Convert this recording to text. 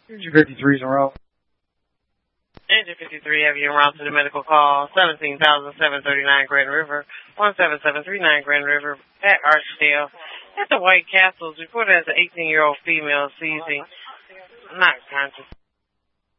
Engine 53's en route. Engine 53, have you en route to the medical call, 17,739 Grand River, 17739 Grand River at Archdale. At the White Castles, reported as an 18-year-old female seizing, not conscious.